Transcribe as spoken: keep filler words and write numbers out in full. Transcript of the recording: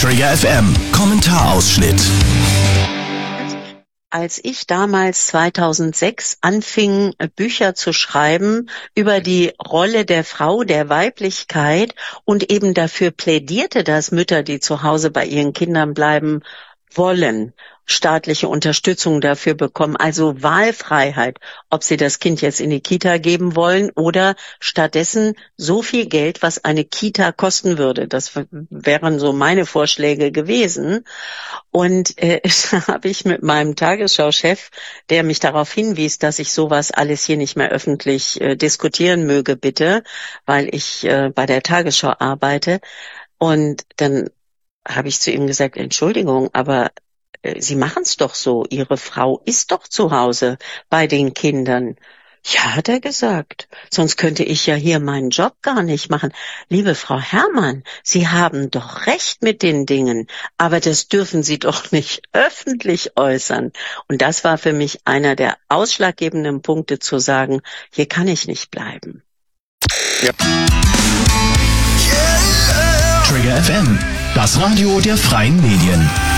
Trigger F M, Kommentarausschnitt. Als ich damals zweitausendsechs anfing, Bücher zu schreiben über die Rolle der Frau, der Weiblichkeit und eben dafür plädierte, dass Mütter, die zu Hause bei ihren Kindern bleiben wollen, staatliche Unterstützung dafür bekommen, also Wahlfreiheit, ob sie das Kind jetzt in die Kita geben wollen oder stattdessen so viel Geld, was eine Kita kosten würde. Das wären so meine Vorschläge gewesen. Und äh, da habe ich mit meinem Tagesschau-Chef, der mich darauf hinwies, dass ich sowas alles hier nicht mehr öffentlich äh, diskutieren möge, bitte, weil ich äh, bei der Tagesschau arbeite. Und dann habe ich zu ihm gesagt, Entschuldigung, aber äh, Sie machen es doch so. Ihre Frau ist doch zu Hause bei den Kindern. Ja, hat er gesagt. Sonst könnte ich ja hier meinen Job gar nicht machen. Liebe Frau Herrmann, Sie haben doch recht mit den Dingen, aber das dürfen Sie doch nicht öffentlich äußern. Und das war für mich einer der ausschlaggebenden Punkte zu sagen, hier kann ich nicht bleiben. Ja. Trigger F M, das Radio der freien Medien.